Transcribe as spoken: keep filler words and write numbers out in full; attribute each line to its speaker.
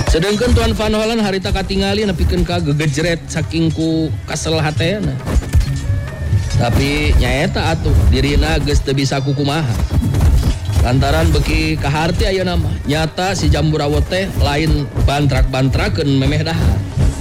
Speaker 1: Sedangkan Tuan Van Holland harita katingali nepikeun ka gegejret saking ku kasel hatena. Tapi nyaeta atuh dirina geus teu bisa kukumaha. Lantaran beki kaharti ayeuna mah nyata si Jamburawot teh lain bantrak-bantrakeun memeh dahar.